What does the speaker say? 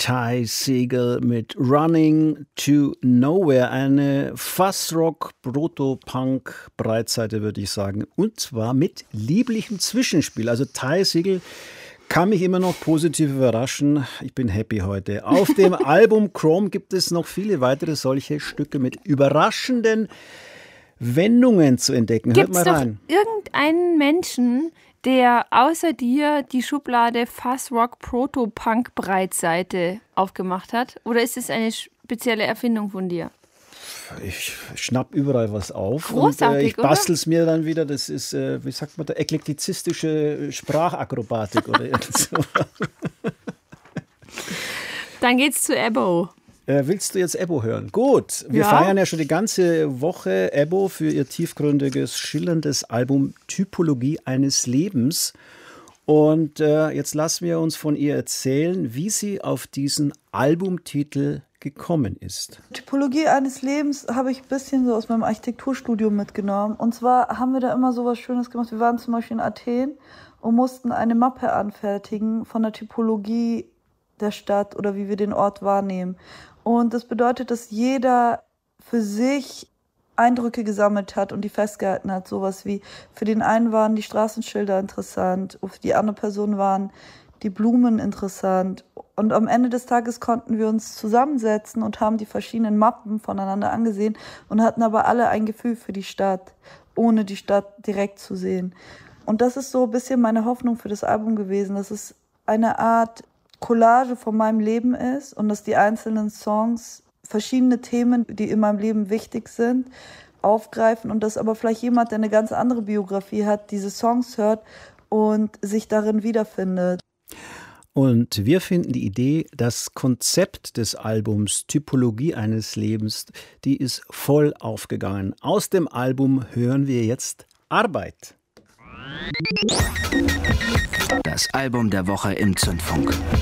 Ty Segall mit Running to Nowhere, eine Fuzzrock-Proto-Punk-Breitseite, würde ich sagen. Und zwar mit lieblichem Zwischenspiel. Also Ty Segall kann mich immer noch positiv überraschen. Ich bin happy heute. Auf dem Album Chrome gibt es noch viele weitere solche Stücke mit überraschenden Wendungen zu entdecken. Hört mal rein. Gibt's doch irgendeinen Menschen, der außer dir die Schublade Fuzzrock Proto-Punk Breitseite aufgemacht hat? Oder ist es eine spezielle Erfindung von dir? Ich schnapp überall was auf. Großartig, und ich bastel es mir dann wieder. Das ist, wie sagt man da, eklektizistische Sprachakrobatik oder so. Dann geht's zu Ebbo. Willst du jetzt Ebbo hören? Gut, wir feiern ja schon die ganze Woche Ebbo für ihr tiefgründiges, schillerndes Album Typologie eines Lebens. Und jetzt lassen wir uns von ihr erzählen, wie sie auf diesen Albumtitel gekommen ist. Typologie eines Lebens habe ich ein bisschen so aus meinem Architekturstudium mitgenommen. Und zwar haben wir da immer so was Schönes gemacht. Wir waren zum Beispiel in Athen und mussten eine Mappe anfertigen von der Typologie der Stadt oder wie wir den Ort wahrnehmen. Und das bedeutet, dass jeder für sich Eindrücke gesammelt hat und die festgehalten hat. Sowas wie, für den einen waren die Straßenschilder interessant, für die andere Person waren die Blumen interessant. Und am Ende des Tages konnten wir uns zusammensetzen und haben die verschiedenen Mappen voneinander angesehen und hatten aber alle ein Gefühl für die Stadt, ohne die Stadt direkt zu sehen. Und das ist so ein bisschen meine Hoffnung für das Album gewesen, dass es eine Art Collage von meinem Leben ist und dass die einzelnen Songs verschiedene Themen, die in meinem Leben wichtig sind, aufgreifen und dass aber vielleicht jemand, der eine ganz andere Biografie hat, diese Songs hört und sich darin wiederfindet. Und wir finden die Idee, das Konzept des Albums Typologie eines Lebens, die ist voll aufgegangen. Aus dem Album hören wir jetzt Arbeit. Das Album der Woche im Zündfunk.